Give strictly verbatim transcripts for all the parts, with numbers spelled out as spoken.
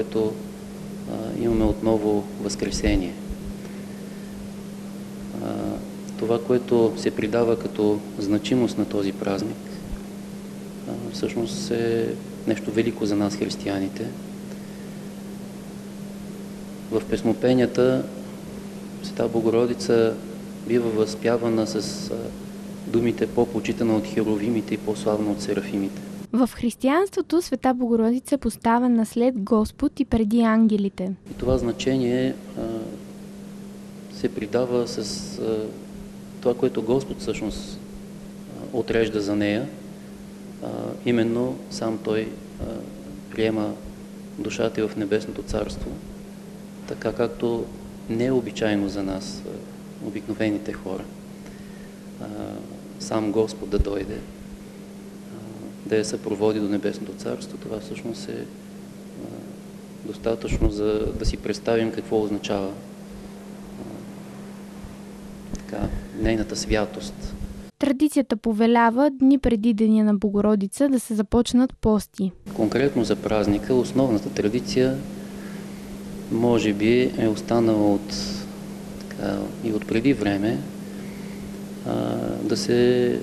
Ето имаме отново Възкресение. Това, което се придава като значимост на този празник, всъщност е нещо велико за нас, християните. В песнопенията Света Богородица бива възпявана с думите по-почитана от херовимите и по-славна от серафимите. В християнството Света Богородица е поставена след Господ и преди ангелите. И това значение а, се придава с а, това, което Господ всъщност а, отрежда за нея. А, именно сам Той а, приема душата в Небесното царство, така както не е обичайно за нас, а, обикновените хора. А, сам Господ да дойде, да я съпроводи до Небесното царство. Това всъщност е а, достатъчно за да си представим какво означава а, така, нейната святост. Традицията повелява дни преди Деня на Богородица да се започнат пости. Конкретно за празника, основната традиция може би е останала от, така, и от преди време а, да се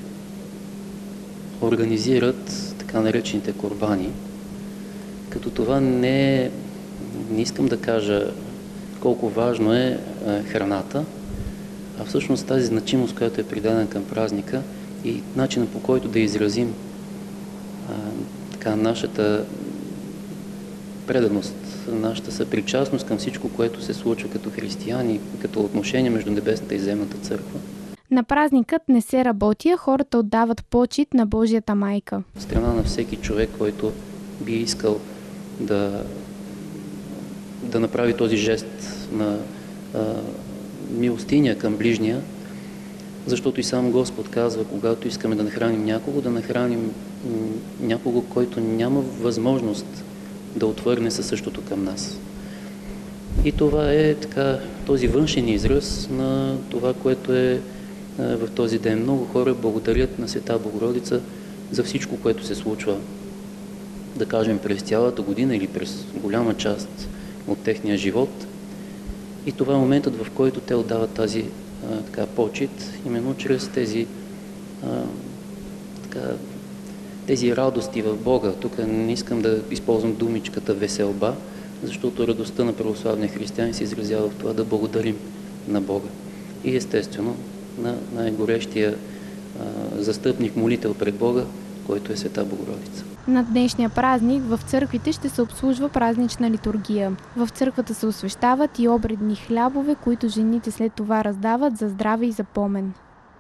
организират така наречените корбани, като това не е, не искам да кажа колко важно е а, храната, а всъщност тази значимост, която е придадена към празника и начина, по който да изразим а, така нашата преданост, нашата съпричастност към всичко, което се случва като християни, като отношение между небесната и земната църква. На празникът не се работи, а хората отдават почит на Божията майка. В страна на всеки човек, който би искал да, да направи този жест на а, милостиня към ближния, защото и сам Господ казва, когато искаме да нахраним някого, да нахраним някого, който няма възможност да отвърне със същото към нас. И това е така, този външен израз на това, което е в този ден. Много хора благодарят на Света Богородица за всичко, което се случва, да кажем, през цялата година или през голяма част от техния живот. И това е моментът, в който те отдават тази а, така, почит, именно чрез тези, а, така, тези радости в Бога. Тук не искам да използвам думичката веселба, защото радостта на православния християн се изразява в това да благодарим на Бога. И естествено на най-горещия а, застъпник, молител пред Бога, който е Света Богородица. На днешния празник в църквите ще се обслужва празнична литургия. В църквата се освещават и обредни хлябове, които жените след това раздават за здраве и за помен.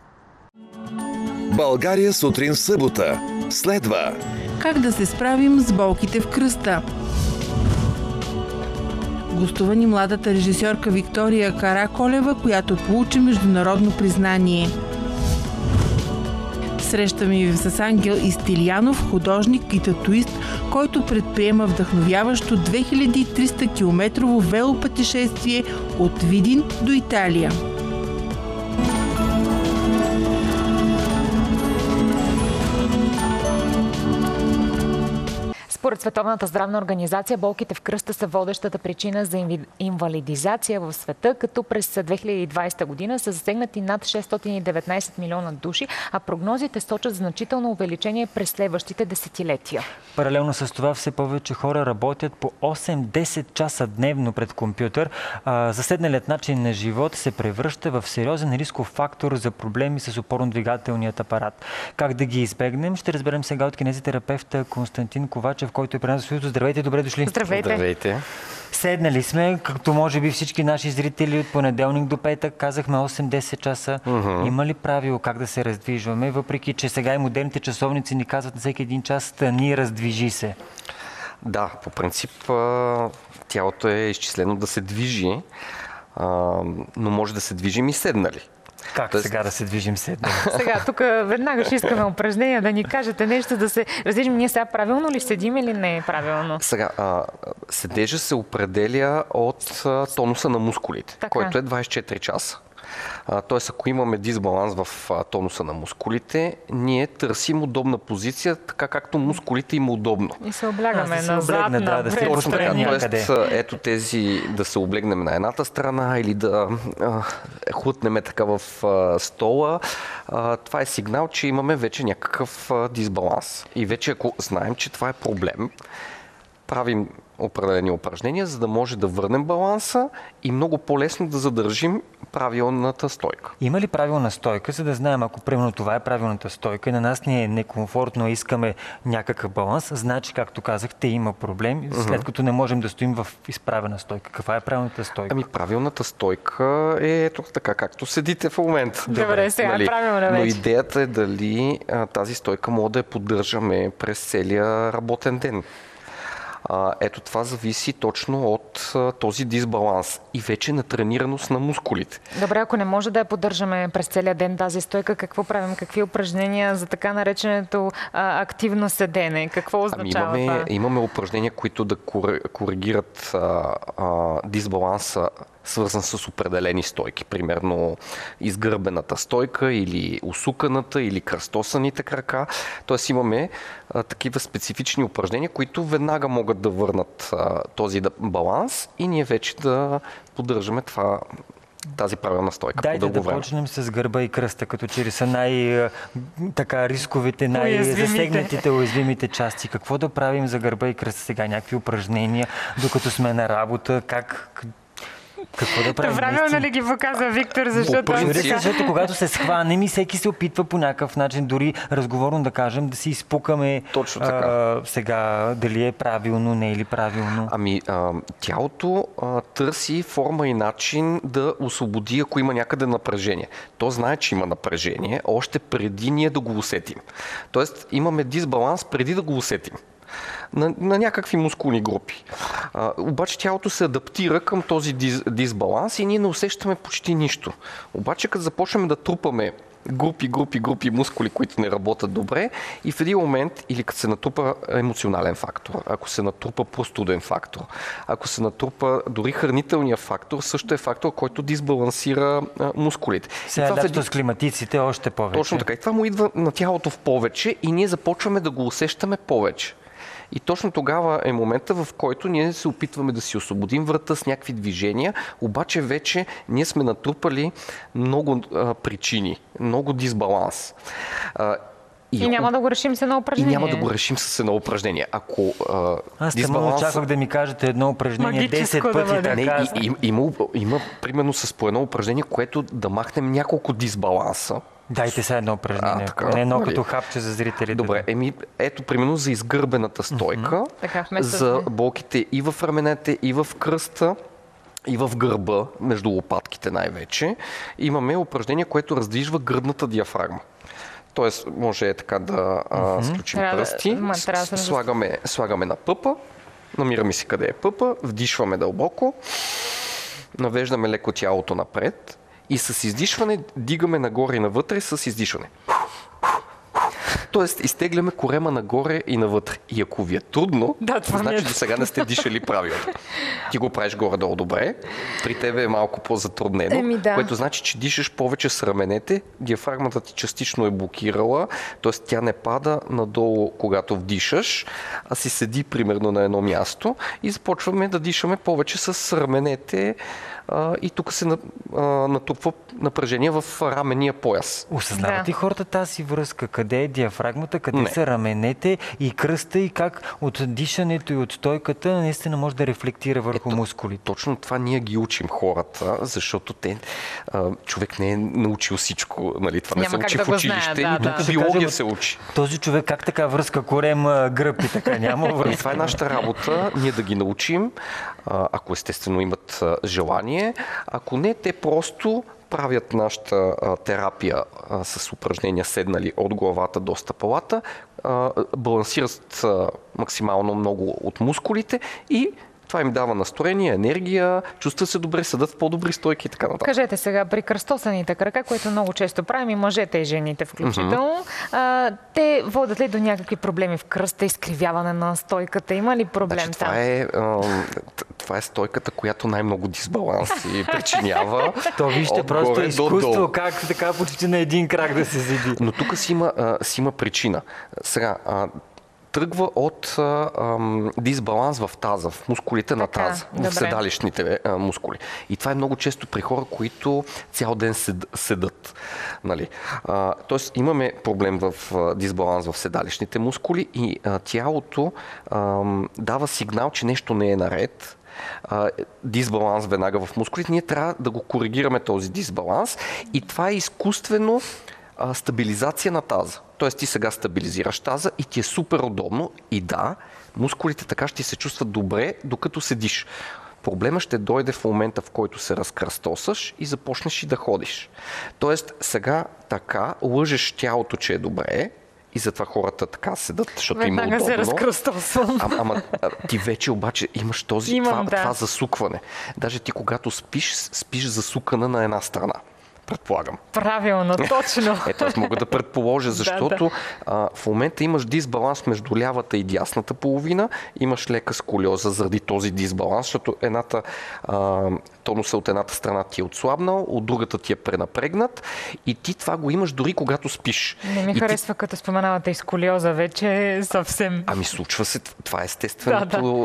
България сутрин в събота. Следва как да се справим с болките в кръста. Гостува ни младата режисьорка Виктория Караколева, която получи международно признание. Срещаме ви с Ангел Истилянов, художник и татуист, който предприема вдъхновяващо две хиляди и триста километрово велопътешествие от Видин до Италия. Според Световната здравна организация, болките в кръста са водещата причина за инвалидизация в света, като през две хиляди и двадесета година са засегнати над шестстотин и деветнадесет милиона души, а прогнозите сочат значително увеличение през следващите десетилетия. Паралелно с това все повече хора работят по осем-десет часа дневно пред компютър. Заседналият начин на живот се превръща в сериозен рисков фактор за проблеми с опорно-двигателният апарат. Как да ги избегнем, ще разберем сега от кинезитерапевта Константин Ковачев, който е при нас в студиото. Здравейте, добре дошли. Здравейте. Здравейте. Седнали сме, както може би всички наши зрители от понеделник до петък, казахме осем-десет часа. Uh-huh. Има ли правило как да се раздвижваме, въпреки че сега и модерните часовници ни казват на всеки един час стани, раздвижи се? Да, по принцип тялото е изчислено да се движи, но може да се движим и седнали. Как Тоест... сега да се движим седнали? Сега, тук веднага ще искаме упражнения, да ни кажете нещо, да се раздвижим. Ние сега правилно ли седим или не е правилно? Сега, а, седежа се определя от а, тонуса на мускулите, така, който е двадесет и четири часа. Тоест, ако имаме дисбаланс в а, тонуса на мускулите, ние търсим удобна позиция, така както мускулите им удобно. И се облягаме да, назад, да, да, да сте Точно така. някъде. Тоест, ето тези да се облегнем на едната страна или да а, хлътнем така в а, стола. А, това е сигнал, че имаме вече някакъв а, дисбаланс. И вече ако знаем, че това е проблем, правим определени упражнения, за да може да върнем баланса и много по-лесно да задържим правилната стойка. Има ли правилна стойка, за да знаем, ако примерно това е правилната стойка и на нас ни е некомфортно, искаме някакъв баланс, значи, както казахте, има проблем, след като не можем да стоим в изправена стойка. Каква е правилната стойка? Ами правилната стойка е ето така, както седите в момента. Добре, сега нали? Правилно вече. Но идеята е дали а, тази стойка може да я поддържаме през целия работен ден. А, ето това зависи точно от а, този дисбаланс и вече на тренираност на мускулите. Добре, ако не може да я поддържаме през целия ден тази стойка, какво правим? Какви упражнения за така нареченото а, активно седене? Какво означава ами имаме, това? имаме упражнения, които да коригират а, а, дисбаланса, свързан с определени стойки. Примерно изгърбената стойка или усуканата или кръстосаните крака. Тоест имаме а, такива специфични упражнения, които веднага могат да върнат а, този баланс и ние вече да поддържаме това, тази правилна стойка. Дайте да почнем с гърба и кръста, като че ли са най-така рисковите, най-засегнатите, уязвимите части. Какво да правим за гърба и кръста сега? Някакви упражнения, докато сме на работа? Как... Какво да правим? Правилно ли ги показва Виктор, защото... Защото когато се схванем и всеки се опитва по някакъв начин, дори разговорно да кажем, да си изпукаме точно така. А, сега дали е правилно, не е ли правилно. Ами а, тялото а, търси форма и начин да освободи, ако има някъде напрежение. То знае, че има напрежение, още преди ние да го усетим. Тоест имаме дисбаланс преди да го усетим. На, на някакви мускулни групи. А, обаче тялото се адаптира към този дис, дисбаланс и ние не усещаме почти нищо. Обаче като започнем да трупаме групи, групи, групи мускули, които не работят добре и в един момент, или като се натрупа емоционален фактор, ако се натрупа простуден фактор, ако се натрупа дори хранителния фактор, също е фактор, който дисбалансира а, мускулите. Сега дато с климатиците още повече. Точно така. И това му идва на тялото в повече и ние започваме да го усещаме повече. И точно тогава е момента, в който ние се опитваме да си освободим врата с някакви движения, обаче вече ние сме натрупали много а, причини, много дисбаланс. А, И, и няма да го решим с едно упражнение. И няма да го решим с едно упражнение. Ако а, Аз дисбаланс... очаквах да ми кажете едно упражнение десет да пъти така. Не, и, и, има, има примерно с по едно упражнение, което да махнем няколко дисбаланса. Дайте сега едно упражнение. А, така, не едно нали? като хапче за зрителите. Добре, еми, ето примерно за изгърбената стойка, mm-hmm. така, за болките и в раменете, и в кръста, и в гърба, между лопатките най-вече, имаме упражнение, което раздвижва гръдната диафрагма. Тоест, може така да mm-hmm. а, сключим трябва пръсти, да, с, да слагаме, слагаме на пъпа, намираме си къде е пъпа, вдишваме дълбоко, навеждаме леко тялото напред и с издишване дигаме нагоре и навътре с издишване. Тоест, изтегляме корема нагоре и навътре. И ако ви е трудно, да, значи до сега не сте дишали правилно. Ти го правиш горе-долу добре, при тебе е малко по-затруднено, Еми, да. което значи, че дишаш повече с раменете, диафрагмата ти частично е блокирала, т.е. тя не пада надолу, когато вдишаш, а си седи примерно на едно място и започваме да дишаме повече с раменете, Uh, и тук се uh, натрупва напрежение в раменния пояс. Осъзнават да. ли хората тази връзка? Къде е диафрагмата, къде Не. са раменете и кръста и как от дишането и от стойката наистина може да рефлектира върху Ето, мускулите? Точно това ние ги учим хората, защото те, uh, човек не е научил всичко. Нали? Това Няма не се учи да в училище, знае, да, нито да. в биология кажем, се учи. Този човек как така връзка корем, гръб и така няма връзка? И това е нашата работа, ние да ги научим, ако естествено имат желание. Ако не, те просто правят нашата а, терапия а, с упражнения седнали от главата до стъпалата, а, балансират а, максимално много от мускулите и това им дава настроение, енергия, чувстват се добре, седат в по-добри стойки и така нататък. Кажете сега, при кръстосаните крака, което много често правим и мъжете и жените включително, mm-hmm. а, те водят ли до някакви проблеми в кръста, изкривяване на стойката? Има ли проблем значи, там? Това е, а, това е стойката, която най-много дисбаланс си причинява. То вижте, просто изкуство, долу. как така почти на един крак да се седи. Но тук си има, а, си има причина. Сега, а, тръгва от а, ам, дисбаланс в таза, в мускулите на Така, таза, добре. в седалищните а, мускули. И това е много често при хора, които цял ден сед, седат. Нали? А, тоест имаме проблем в а, дисбаланс в седалищните мускули и а, тялото ам, дава сигнал, че нещо не е наред. А, дисбаланс веднага в мускулите. Ние трябва да го коригираме този дисбаланс и това е изкуствено а, стабилизация на таза. Тоест ти сега стабилизираш таза и ти е супер удобно и да, мускулите така ще се чувстват добре, докато седиш. Проблема ще дойде в момента, в който се разкръстосаш и започнеш и да ходиш. Тоест сега така лъжеш тялото, че е добре и затова хората така седат, защото им е удобно. Веднага се разкръстосвам. А, ама а, ти вече обаче имаш този, Имам, това, да. това засукване. Даже ти когато спиш, спиш засукана на една страна. Предполагам. Правилно, точно. Ето, аз мога да предположа, защото да, да. А, в момента имаш дисбаланс между лявата и дясната половина, имаш лека сколиоза заради този дисбаланс, защото едната, а, тонуса от едната страна ти е отслабнал, от другата ти е пренапрегнат и ти това го имаш дори когато спиш. Не ми и харесва, ти... като споменавате и сколиоза, вече съвсем... Ами случва се, това е естественото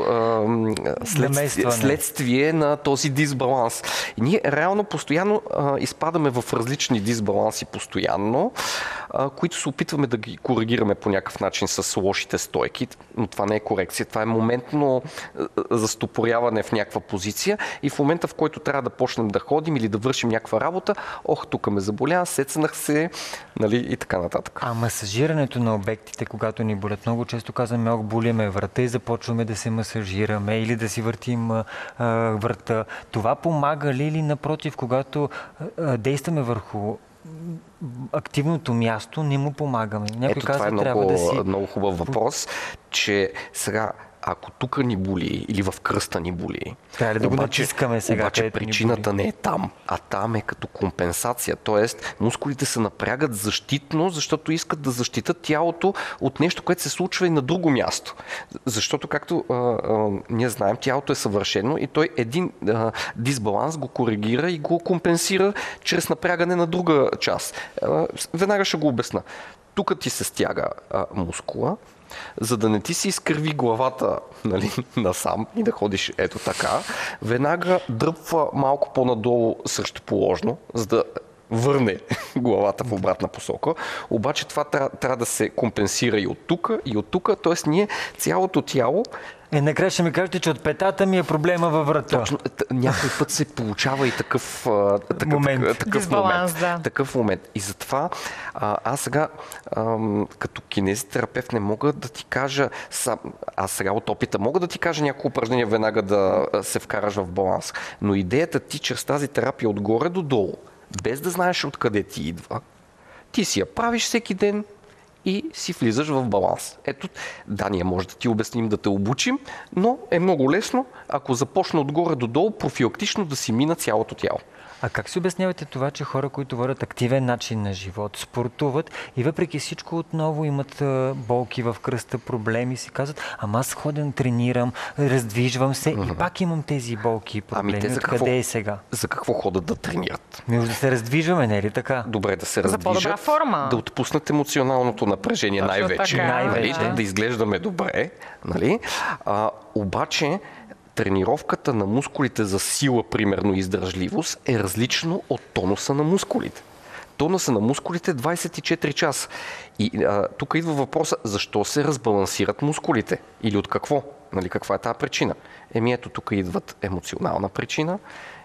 да, да. А, следствие, следствие на този дисбаланс. И ние реално постоянно а, изпадаме в различни дисбаланси постоянно, а, които се опитваме да ги коригираме по някакъв начин с лошите стойки, но това не е корекция, това е моментно застопоряване в някаква позиция и в момента, в който трябва да почнем да ходим или да вършим някаква работа, ох, тук ме заболя, сецнах се, нали, и така нататък. А масажирането на обектите, когато ни болят, много често казваме, ох, боли ме врата и започваме да се масажираме или да си въртим а, врата. Това помага ли или напротив, когато а, действаме върху активното място, не му помагаме? Някой Ето, казва, това е много, трябва да си... много хубав въпрос, че сега ако тук ни боли или в кръста ни боли, трябва ли да го обаче, натискаме сега? обаче причината не е там, а там е като компенсация. Тоест, мускулите се напрягат защитно, защото искат да защитат тялото от нещо, което се случва и на друго място. Защото, както а, а, ние знаем, тялото е съвършено и той един а, дисбаланс го коригира и го компенсира чрез напрягане на друга част. А, веднага ще го обясна. Тук ти се стяга а, мускула, за да не ти си изкърви главата, нали, насам и да ходиш ето така, веднага дръпва малко по-надолу срещу положно, за да върне главата в обратна посока. Обаче това трябва, трябва да се компенсира и от тук, и от тук. Т.е. ние цялото тяло... Е, накрая ще ми кажете, че от петата ми е проблема във врата. Точно, някой път се получава и такъв, такъв момент. Такъв Дисбаланс, момент, да. такъв момент. И затова а, аз сега ам, като кинезитерапевт не мога да ти кажа, сам, аз сега от опита мога да ти кажа няколко упражнения веднага да се вкараш в баланс. Но идеята ти чрез тази терапия отгоре до долу, без да знаеш откъде ти идва, ти си я правиш всеки ден и си влизаш в баланс. Ето, да, ние може да ти обясним, да те обучим, но е много лесно, ако започна отгоре до долу, профилактично да си мина цялото тяло. А как си обяснявате това, че хора, които водят активен начин на живот, спортуват и въпреки всичко отново имат а, болки в кръста, проблеми, си казват, ама аз ходя, тренирам, раздвижвам се mm-hmm. и пак имам тези болки и проблеми. Ами те за какво, Откъде е сега? За какво ходят да тренират? Може да се раздвижваме, не е ли така? Добре, да се За раздвижат, по-добра форма. Да отпуснат емоционалното напрежение Точно най-вече, така, нали? да. да изглеждаме добре. Нали? А, обаче тренировката на мускулите за сила, примерно издържливост, е различно от тонуса на мускулите. Тонуса на мускулите е двайсет и четири часа. И а, тук идва въпроса, защо се разбалансират мускулите? Или от какво? Нали, каква е тази причина? Еми ето тук идват емоционална причина,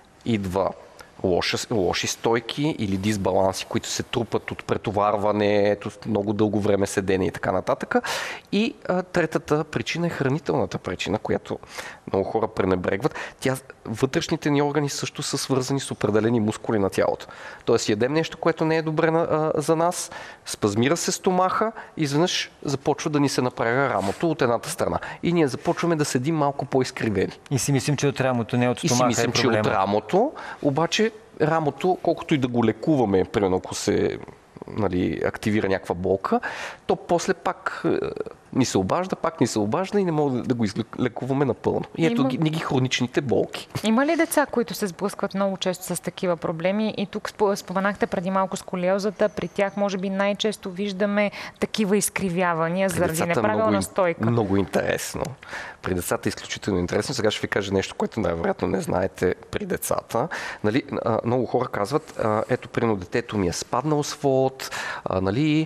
идва лоши, лоши стойки или дисбаланси, които се трупат от претоварване, ето, много дълго време седене и така нататък. И а, третата причина е хранителната причина, която много хора пренебрегват. Тя, вътрешните ни органи също са свързани с определени мускули на тялото. Тоест ядем нещо, което не е добре на, а, за нас, спазмира се стомаха и изведнъж започва да ни се напряга рамото от едната страна. И ние започваме да седим малко по-изкривени. И си мислим, че от рамото, не от стомаха. И си мислим, е проблема. че от рамото, обаче рамото, колкото и да го лекуваме, примерно ако се, нали, активира някаква болка, то после пак Ни се обажда, пак ни се обажда и не мога да го излекуваме напълно. И ето Има... ги, ни ги хроничните болки. Има ли деца, които се сблъскват много често с такива проблеми? И тук споменахте преди малко сколиозата. При тях може би най-често виждаме такива изкривявания заради неправилна много, стойка. Много интересно. При децата е изключително интересно. Сега ще ви кажа нещо, което най-вероятно не знаете при децата. Нали, много хора казват, ето, примерно, детето ми е спаднал свод, нали,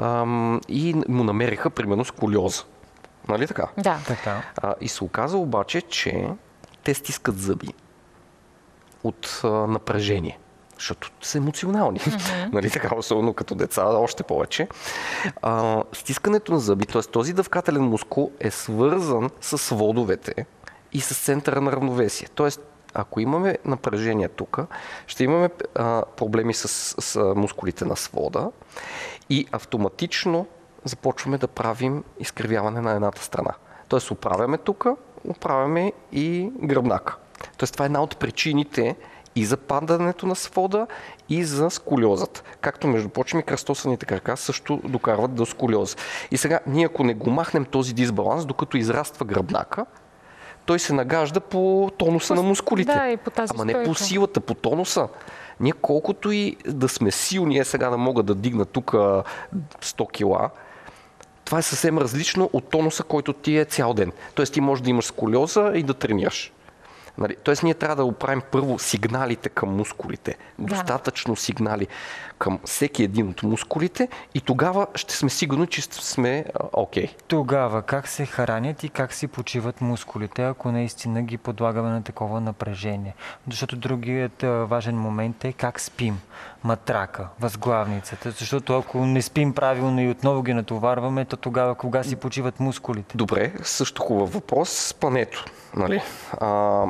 и му намериха, примерно, сколиоза. Нали така? Да. Така. И се оказа обаче, че те стискат зъби от напрежение. Защото са емоционални. Mm-hmm. Нали така, особено като деца, още повече. А, стискането на зъби, т.е. този дъвкателен мускул е свързан с сводовете и с центъра на равновесие. Тоест, ако имаме напрежение тук, ще имаме а, проблеми с, с мускулите на свода и автоматично започваме да правим изкривяване на едната страна. Тоест, оправяме тук, оправяме и гръбнака. Тоест, това е една от причините и за падането на свода, и за сколиозата. Както, между прочим, и кръстосаните крака също докарват до сколиоза. И сега, ние ако не го махнем този дисбаланс, докато израства гръбнака, той се нагажда по тонуса по, на мускулите. Да, и по тази Ама не по силата, по тонуса. Ние колкото и да сме силни, е сега да мога да дигна тук сто кила, това е съвсем различно от тонуса, който ти е цял ден. Тоест ти можеш да имаш сколиоза и да тренираш. Нали? Тоест ние трябва да оправим първо сигналите към мускулите. Да. Достатъчно сигнали към всеки един от мускулите и тогава ще сме сигурни, че сме окей. Okay. Тогава как се хранят и как си почиват мускулите, ако наистина ги подлагаме на такова напрежение? Защото другият важен момент е как спим. Матрака, възглавницата. Защото ако не спим правилно и отново ги натоварваме, то тогава кога си почиват мускулите? Добре, също хубав въпрос. Спането. Нали? А,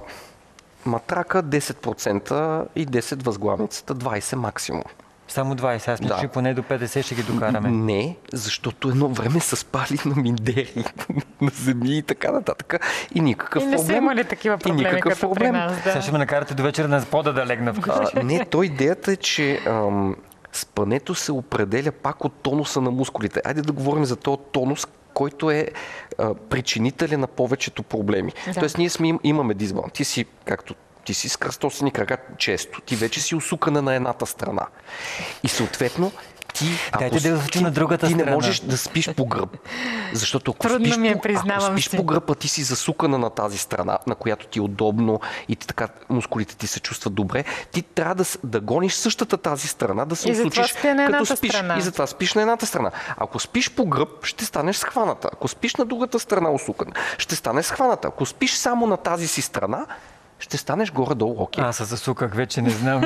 матрака десет процента и десет възглавницата, двайсет максимум. Само двайсет, аз мисля, да. че поне до петдесет ще ги докараме. Не, защото едно време са спали на миндери, на земи и така нататък. И никакъв и не проблем. са имали такива проблеми, като проблем. при нас. Да. Сега ще ме накарате до вечера на пода да легна вкъщи. А, не, то идеята е, че ам, спането се определя пак от тонуса на мускулите. Айде да говорим за този тонус, който е а, причинителен на повечето проблеми. Да. Тоест ние сме, имаме дисбаланс. Ти си, както ти си с кръстосани крака често, ти вече си усукана на едната страна. И съответно ти, Дайте да го ти, на другата ти страна. не можеш да спиш по гръб. Защото ако Трудно спиш, ми е, по, признавам ако спиш си. по гръб, а ти си засукана на тази страна, на която ти е удобно и ти, така мускулите ти се чувстват добре, ти трябва да, да гониш същата тази страна, да се и усучиш, като спиш. Страна. И затова спиш на едната страна. Ако спиш по гръб, ще станеш схваната. Ако спиш на другата страна усукана, ще станеш схваната. Ако спиш само на тази си страна, ще станеш горе-долу окей. Аз се засуках, вече не знам.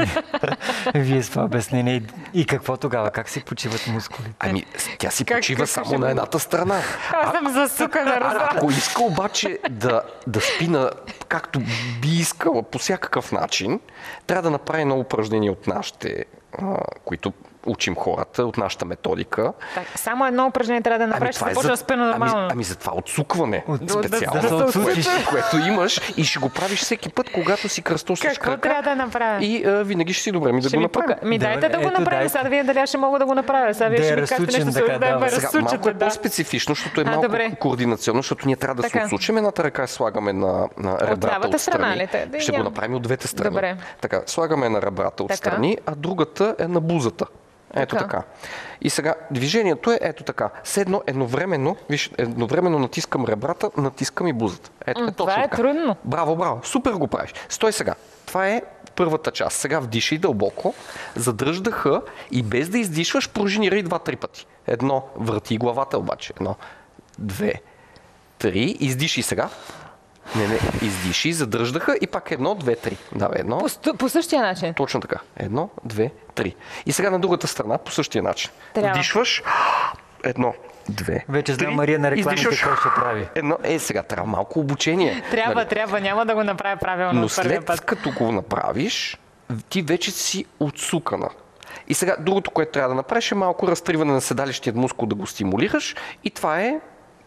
Вие с това обяснение. И какво тогава? Как си почиват мускулите? Ами, тя си как, почива как само ще на едната страна. Аз съм засукана, разбира. Ако иска обаче да, да спи на както би искала по всякакъв начин, трябва да направи едно упражнение от нашите, а, които учим хората, от нашата методика. Так, само едно упражнение трябва да направиш, ами, да почва да спи нормално. Ами, ами за това отсукване. От... Специално. Да, да, да, което, което имаш и ще го правиш всеки път, когато си кръстосваш крака. крака. Трябва да направя? И а, винаги ще си добре. Ми да ще го направим. Ми дайте да го направим. Сега да видя дали ще мога да го направя. Сега вие ще ми кажете нещо, така, да, да, сега, малко е по-специфично, защото е а, малко добре. координационно, защото ние трябва да така. се отсучим. Едната ръка слагаме на, на ребрата от страни. Страна, ще го направим от двете страни. Добре. Така, слагаме на ребрата от така. страни, а другата е на бузата. Ето така. така. И сега движението е ето така. Седно едновременно, виж, едновременно натискам ребрата, натискам и бузата. Ето, М, е, точно това е така. трудно. Браво, браво. Супер го правиш. Стой сега. Това е първата част. Сега вдишай дълбоко, задръж дъха и без да издишваш, пружинирай два-три пъти. Едно, върти главата обаче. Едно, две, три. Издишай сега. Не, не, издиши, задърждаха и пак едно, две, три. Давай едно. По, по същия начин? Точно така. Едно, две, три. И сега на другата страна по същия начин. Трябва. Вдишваш. Едно, две, Вече знам три. Мария на рекламите Издишваш. какво ще прави. Едно, е, сега трябва малко обучение. Трябва, нали? трябва. Няма да го направя правилно. Но след път. като го направиш, ти вече си отсукана. И сега другото, което трябва да направиш е малко разтриване на седалищният мускул да го стимулираш и това е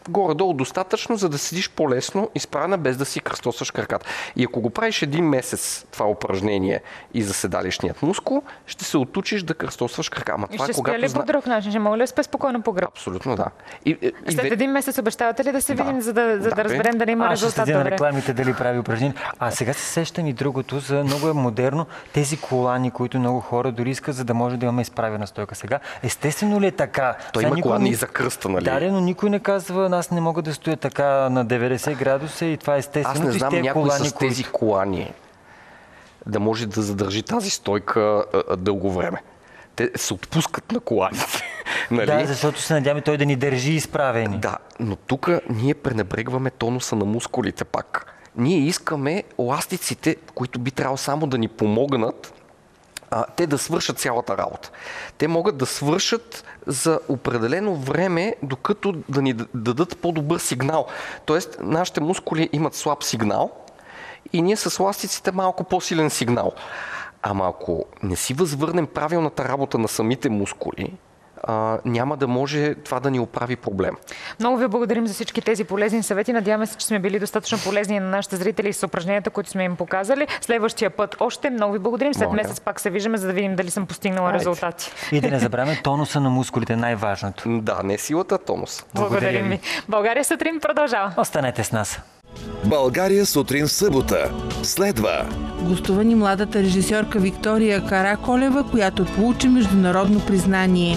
горе-долу достатъчно, за да седиш по-лесно изправена, без да си кръстосваш краката. И ако го правиш един месец това упражнение и за седалищният мускул, ще се отучиш да кръстосваш крака. Ама И това ще е когато спя ли зна... по друг начин? Ще мога ли да спя спокойно по гръб? Абсолютно да. И, и, и След един месец обещавате ли да се Да. видим, за да, за Да, да бе. разберем дали има Аз ще резултат следя на добре? рекламите дали прави упражнения. А сега се сещам и другото, за много е модерно тези колани, които много хора дори искат, за да може да имаме изправена стойка. Сега, естествено ли е така? той Сега има никой колани не- и за кръста, нали? Да, но никой не казва, аз не мога да стоя така на деветдесет градуса и това е естествено. Аз не И знам тези някой колани, с тези които- колани да може да задържи тази стойка а, а, дълго време. Те се отпускат на коланите. Нали? Да, защото се надяваме той да ни държи изправени. Да, но тук ние пренебрегваме тонуса на мускулите пак. Ние искаме еластиците, които би трябвало само да ни помогнат, а, те да свършат цялата работа. Те могат да свършат за определено време, докато да ни дадат по-добър сигнал. Тоест, нашите мускули имат слаб сигнал и ние с еластиците малко по-силен сигнал. Ама ако не си възвърнем правилната работа на самите мускули, а, няма да може това да ни оправи проблем. Много ви благодарим за всички тези полезни съвети. Надяваме се, че сме били достатъчно полезни на нашите зрители с упражненията, които сме им показали. Следващия път още много ви благодарим. След Моля. месец пак се виждаме, за да видим дали съм постигнала Айде. резултати. И да не забравяме тонуса на мускулите, най-важното. Да, не силата, а тонус. Благодарим ви. ви. България сутрин продължава. Останете с нас. България сутрин събота. Следва Гостува ни младата режисьорка Виктория Караколева, която получи международно признание.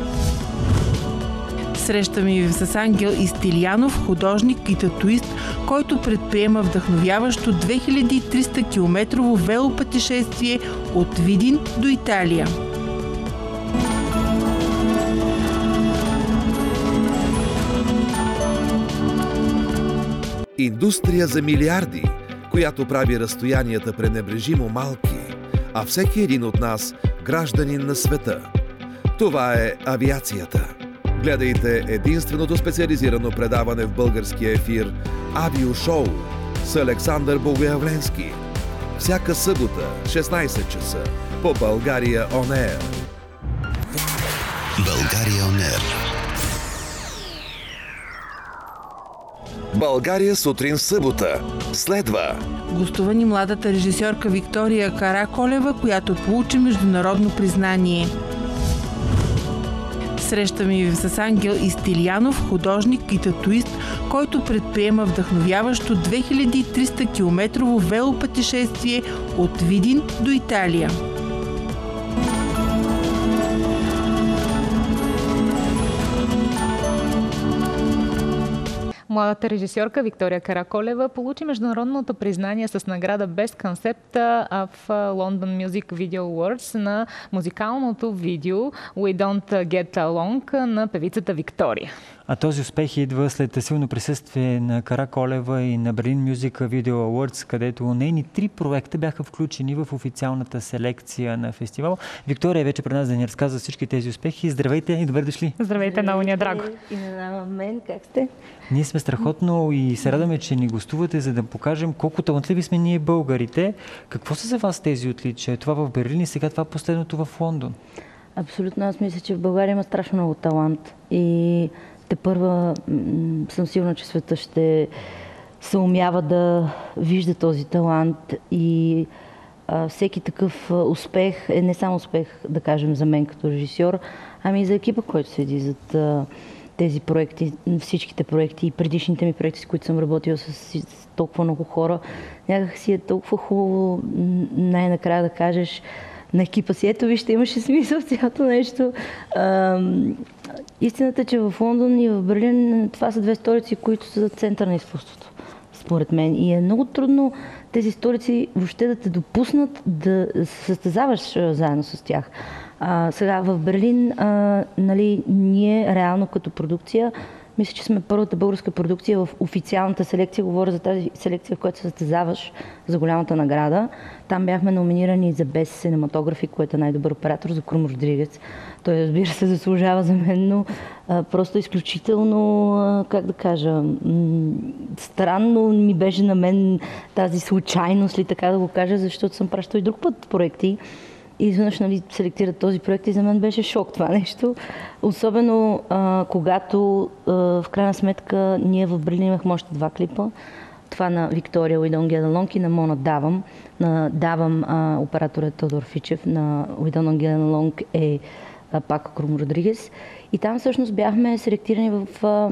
Срещаме ви с Ангел Истилянов, художник и татуист, който предприема вдъхновяващо две хиляди и триста километрово велопътешествие от Видин до Италия. индустрия за милиарди, която прави разстоянията пренебрежимо малки, а всеки един от нас гражданин на света. Това е авиацията. Гледайте единственото специализирано предаване в българския ефир Авиошоу с Александър Богоявленски. Всяка събота, шестнайсет часа, по България Он Ер. България Он Ер. България сутрин събота. Следва Гостува ни младата режисьорка Виктория Караколева, която получи международно признание. Срещаме ви с Ангел Истилянов, художник и татуист, който предприема вдъхновяващо две хиляди и триста километрово велопътешествие от Видин до Италия. Младата режисьорка Виктория Караколева получи международното признание с награда Best Concept в London Music Video Awards на музикалното видео We Don't Get Along на певицата Виктория. А този успех идва след силно присъствие на Караколева и на Berlin Music Video Awards, където нейни три проекта бяха включени в официалната селекция на фестивал. Виктория вече при нас да ни разказва всички тези успехи. Здравейте и добре дошли! Здравейте, много ни е драго! И на мен, как сте? Ние сме страхотно и се радваме, че ни гостувате, за да покажем колко талантливи сме ние българите. Какво са за вас тези отличия? Това в Берлин и сега това последното в Лондон. Абсолютно, аз мисля, че в България има страшно много талант и те първа м- съм сигурна, че света ще се умява да вижда този талант и а, всеки такъв а, успех е не само успех, да кажем, за мен като режисьор, ами и за екипа, който седи зад а, тези проекти, всичките проекти и предишните ми проекти, с които съм работила с, с толкова много хора. Някак си е толкова хубаво най-накрая да кажеш на екипа си, ето вижте, имаше смисъл цялото нещо. А, истината е, че в Лондон и в Берлин това са две столици, които са център на изкуството, според мен. И е много трудно тези столици въобще да те допуснат да се състезаваш заедно с тях. А, сега в Берлин, а, нали, ние реално като продукция, мисля, че сме първата българска продукция в официалната селекция. Говоря за тази селекция, в която се състезаваш за голямата награда. Там бяхме номинирани за Best Cinematography, който е най-добър оператор, за Крум Родригес. Той, разбира се, заслужава за мен, но а, просто изключително, а, как да кажа, м- странно ми беше на мен тази случайност ли, така да го кажа, защото съм пращала и друг път проекти. И изведнъж, нали, селектират този проект и за мен беше шок това нещо. Особено а, когато а, в крайна сметка ние в Берлин имахме още два клипа. Това на Виктория We Don't Get Along и на Мона Давам. На Давам а, операторът Тодор Фичев, на We Don't Get Along е а, Пако Крум Родригес. И там всъщност бяхме селектирани в а,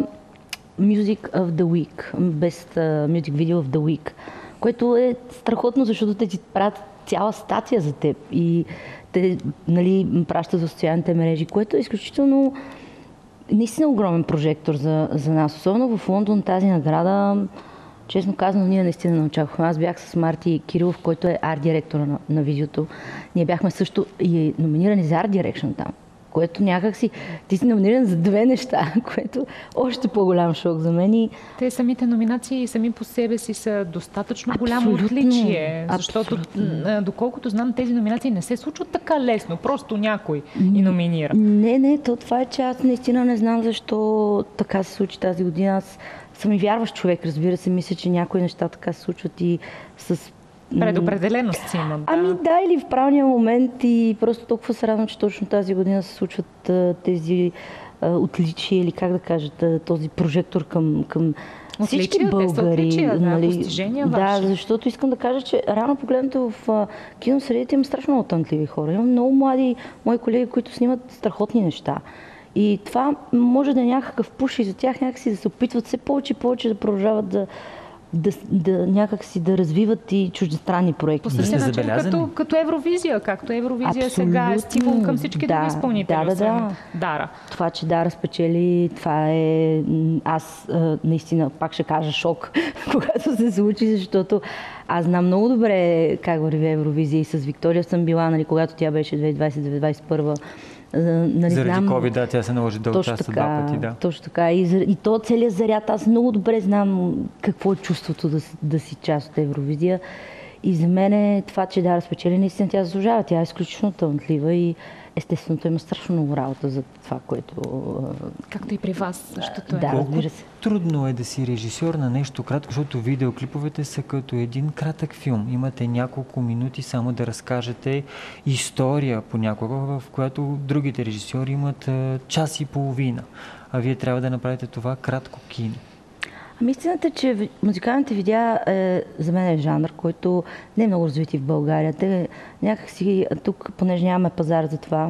Music of the Week, Best uh, Music Video of the Week, което е страхотно, защото те ти правят цяла статия за теб и те, нали, пращат за социалните мрежи, което е изключително наистина огромен прожектор за, за нас. Особено в Лондон тази награда, честно казано, ние наистина не очаквахме. Аз бях с Марти Кирилов, който е арт-директора на, на видеото. Ние бяхме също и номинирани за арт-дирекшн там, което някак си... Ти си номиниран за две неща, което още по-голям шок за мен. И... Те самите номинации сами по себе си са достатъчно Абсолютно, голямо отличие, защото абсолютно. Доколкото знам, тези номинации не се случват така лесно, просто някой и номинира. Не, не, то това е, че аз наистина не знам защо така се случи тази година. Аз съм и вярващ човек, разбира се, мисля, че някои неща така се случват и с... Предопределеност си има. Да. Ами да, или в правилния момент и просто толкова се радвам, че точно тази година се случват а, тези а, отличия или как да кажете, този прожектор към, към всички българи. Отличия, да, нали, постижения да, ваши. защото искам да кажа, че рано погледнато в а, киносредите има страшно много талантливи хора. Имам много млади мои колеги, които снимат страхотни неща. И това може да е някакъв пуш и за тях някакси да се опитват все повече и повече да продължават да Да, да някакси да развиват и чуждестранни проекти. По същия да начин като, като Евровизия, както Евровизия Абсолютно. Сега е стимул към всички да, други изпълнители. Да, да, да. Дара. Това, че Дара спечели, това е... Аз наистина пак ще кажа шок, когато се случи, защото аз знам много добре как върви Евровизия и с Виктория съм била, нали, когато тя беше две хиляди и двадесета - две хиляди и двадесет и първа. Нали, Заради знам, COVID, да, тя се наложи да участва два пъти. Да. Точно така. И, и то целият заряд. Аз много добре знам какво е чувството да, да си част от Евровизия. И за мен е това, че Дара спечели, наистина тя заслужава. Тя е изключително талантлива и естествено той има страшно много работа за това, което... Както и при вас същото е. Да, Колко разбира се. трудно е да си режисьор на нещо кратко, защото видеоклиповете са като един кратък филм. Имате няколко минути само да разкажете история понякога, в която другите режисьори имат час и половина. А вие трябва да направите това кратко кино. Ами истината е, че музикалните видеа е, за мен е жанр, който не е много развити в България. Те някакси тук, понеже нямаме пазар за това,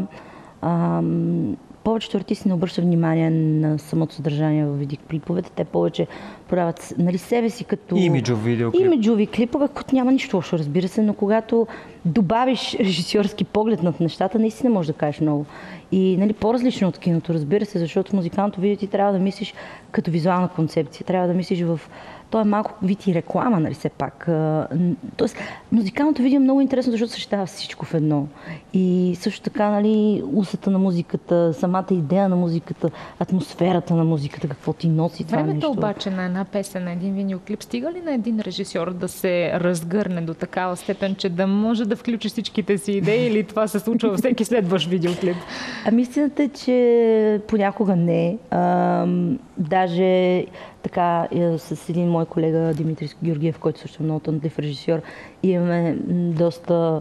ам, повечето артисти не обръщат внимание на самото съдържание в видеоклиповете. Те повече продават, нали, себе си като... Имиджов видеоклип. Имиджови клипове, които няма нищо лошо, разбира се, но когато добавиш режисьорски поглед над нещата, наистина можеш да кажеш много. И, нали, по-различно от киното, разбира се, защото в музикалното видео ти трябва да мислиш като визуална концепция, трябва да мислиш в... То е малко вид и реклама, нали, все пак. Тоест, музикалното видео е много интересно, защото съществува всичко в едно. И също така, нали, усета на музиката, самата идея на музиката, атмосферата на музиката, какво ти носи това Времето нещо. обаче на една песен, на един видеоклип, стига ли на един режисьор да се разгърне до такава степен, че да може да включи всичките си идеи, или това се случва във всеки следващ видеоклип? Ами истината е, че понякога не. А, даже така с един мой колега Димитри Георгиев, който също е много талантлив режисьор, имаме доста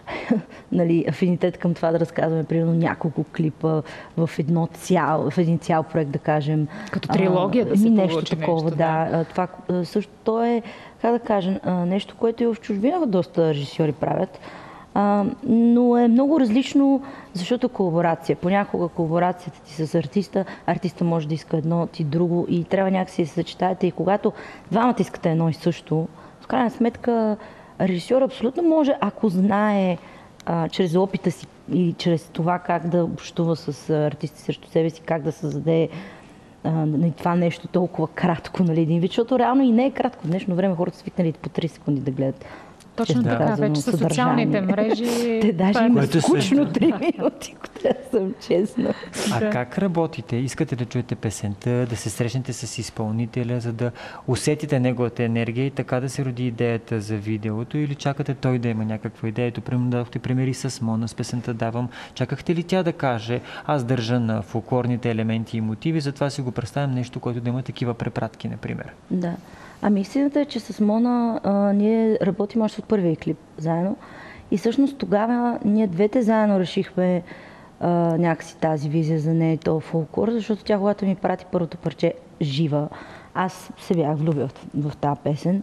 нали, афинитет към това да разказваме примерно няколко клипа в, едно цял, в един цял проект, да кажем. Като трилогия да а, се нещо получи такова, нещо, да. да. Това също то е, как да кажем, нещо, което и в чужбина доста режисьори правят. А, но е много различно, защото е колаборация. Понякога колаборацията ти с артиста, артиста може да иска едно, ти друго и трябва някакси да се съчетаете. И когато двамата искате едно и също, в крайна сметка режисьор абсолютно може, ако знае а, чрез опита си и чрез това как да общува с артисти срещу себе си, как да създаде а, това нещо толкова кратко, нали, един вид, защото реално и не е кратко. В днешно време хората са свикнали по три секунди да гледат. Точно така, казано, вече с социалните мрежи. Те даже имат е скучно три минути, ако трябва да съм честна. А Да. как работите? Искате да чуете песента, да се срещнете с изпълнителя, за да усетите неговата енергия и така да се роди идеята за видеото, или чакате той да има някаква идея? Ето, примерно дадохте примери с Мона, с песента Давам. Чакахте ли тя да каже, аз държа на фолклорните елементи и мотиви, затова си го представям нещо, което да има такива препратки, например? Да. Ами истината е, че с Мона а, ние работим още от първия клип заедно И всъщност тогава ние двете заедно решихме а, някакси тази визия за нея и този фолклор, защото тя, когато ми прати първото парче Жива, аз се бях влюбила в, в тази песен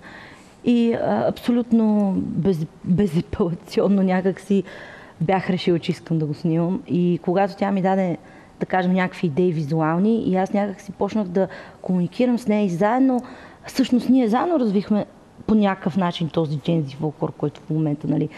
и а, абсолютно без, безапелационно някакси бях решила, че искам да го снимам. И когато тя ми даде, да кажем, някакви идеи визуални и аз някакси почнах да комуникирам с нея и заедно, всъщност ние заедно развихме по някакъв начин този джензи фолклор, който в момента, нали,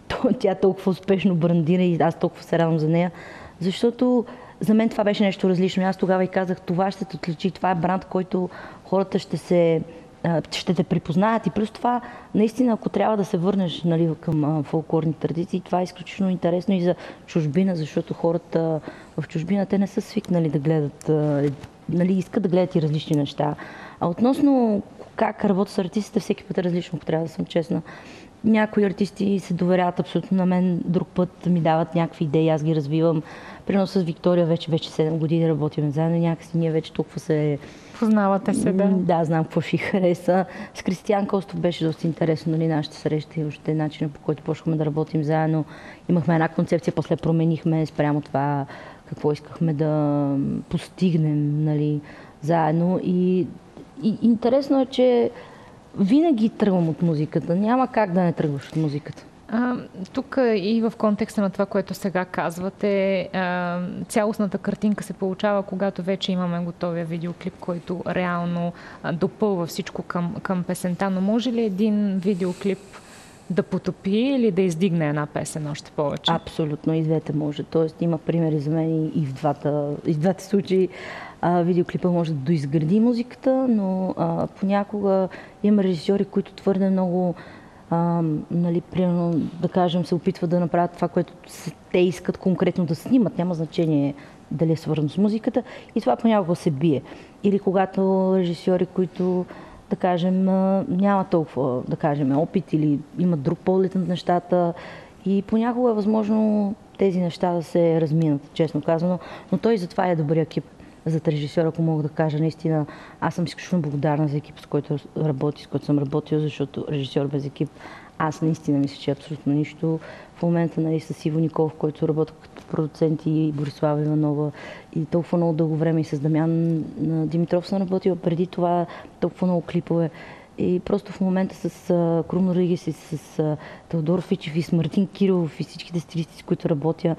тя толкова успешно брандира и аз толкова се радвам за нея, защото за мен това беше нещо различно. Аз тогава и казах, това ще те отличи, това е бранд, който хората ще се ще те припознаят и плюс това, наистина, ако трябва да се върнеш, нали, към а, фолклорни традиции, това е изключително интересно и за чужбина, защото хората в чужбина те не са свикнали да гледат, а, нали, искат да гледат и различни неща. А относно как работя с артистите, всеки път е различно, ако трябва да съм честна. Някои артисти се доверяват абсолютно на мен, друг път ми дават някакви идеи, аз ги развивам. Примерно с Виктория вече, вече седем години работим заедно, някакси ние вече толкова се... Познавате се, да. Да, знам какво ще й хареса. С Кристиян Костов беше доста интересно, нали, нашите срещи и въобще начина, по който почнахме да работим заедно. Имахме една концепция, после променихме спрямо това какво искахме да постигнем, нали, заедно. И, и интересно е, че винаги тръгвам от музиката. Няма как да не тръгваш от музиката. А, тук и в контекста на това, което сега казвате, а, цялостната картинка се получава, когато вече имаме готовия видеоклип, който реално а, допълва всичко към, към песента. Но може ли един видеоклип да потопи или да издигне една песен още повече? Абсолютно, и двете може. Тоест има примери за мен и в двата, и в двата случаи. А, видеоклипа може да доизгради музиката, но а, понякога има режисьори, които твърде много А, нали, примерно, да кажем, се опитват да направят това, което те искат конкретно да снимат. Няма значение дали е свързано с музиката и това понякога се бие. Или когато режисьори, които, да кажем, няма толкова, да кажем, опит или имат друг поглед на нещата и понякога е възможно тези неща да се разминат, честно казано, но той затова е добрия екип. За режисьор, ако мога да кажа, наистина, аз съм изключително благодарна за екип, с който работи, с който съм работила, защото режисьор без екип, аз наистина мисля, че абсолютно нищо. В момента, нали, с Иво Николов, който работи като продуцент, и Борислава Иванова, и толкова много дълго време и с Дамян Димитров съм работила, преди това толкова много клипове. И просто в момента с uh, Крум Ригис и с uh, Теодор Фичев и с Мартин Кирилов и всичките стилисти, с които работя,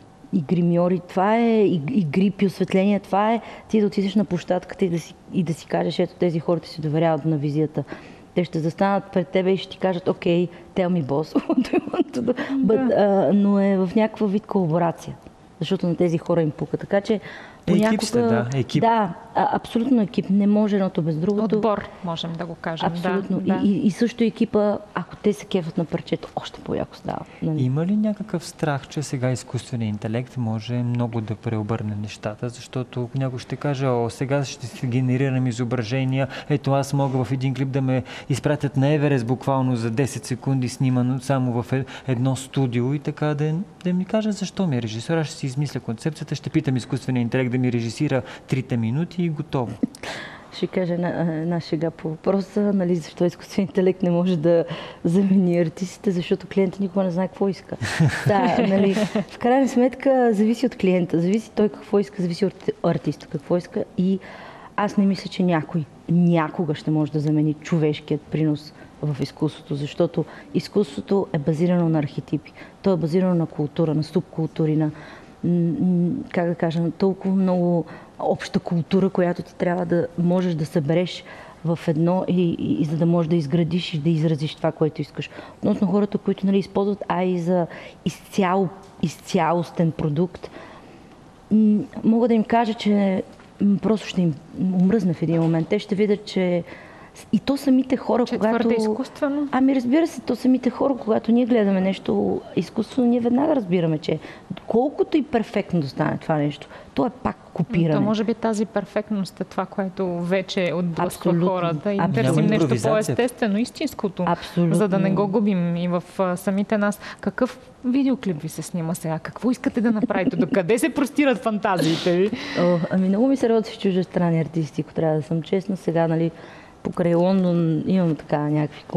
и гримьори, това е, и, и грип, и осветление, това е ти да отидеш на площадката и да си, и да си кажеш, ето тези хората си доверяват на визията. Те ще застанат пред тебе и ще ти кажат, окей, tell me boss, But, uh, но е в някаква вид колаборация, защото на тези хора им пука. Така че понякога... Екип сте, да, екип. Да, а, абсолютно екип. Не може едното без другото. Отбор, можем да го кажем. Абсолютно. Да, и, и, и също екипа, ако те се кефат на парчето, още по-яко става. Нали? Има ли някакъв страх, че сега изкуственият интелект може много да преобърне нещата, защото някой ще каже, о, сега ще си генерирам изображения, ето аз мога в един клип да ме изпратят на Еверест буквално за десет секунди, снимано само в едно студио и така да, да ми каже защо ми е режисьор, аз ще си измисля концепцията, ще питам изкуствения интелект да ми режисира трите минути и готово. Ще кажа една шега по въпроса, нали, защо изкуственият интелект не може да замени артистите, защото клиентът никога не знае какво иска. Да, нали, в крайна сметка зависи от клиента, зависи той какво иска, зависи от артиста какво иска и аз не мисля, че някой някога ще може да замени човешкият принос в изкуството, защото изкуството е базирано на архетипи. То е базирано на култура, на субкултури, на как да кажа, на толкова много обща култура, която ти трябва да можеш да събереш в едно и, и, и за да можеш да изградиш и да изразиш това, което искаш. Относно хората, които, нали, използват А И за изцяло, изцялостен продукт, м- мога да им кажа, че м- просто ще им умръзне в един момент. Те ще видят, че и то самите хора, че когато... твърде изкуствено? Ами разбира се, то самите хора, когато ние гледаме нещо изкуствено, ние веднага разбираме, че колкото и перфектно да стане това нещо, то е пак копиране. То може би тази перфектност е това, което вече отблъсква Абсолютно. хората и Абсолютно. търсим нещо по-естествено, истинското, Абсолютно. за да не го губим и в самите нас. Какъв видеоклип ви се снима сега? Какво искате да направите? До къде се простират фантазиите ви? О, ами много ми се работи с чуждестранни артисти, ако трябва да съм честна. Сега, нали, покрай Лондон имам така някакви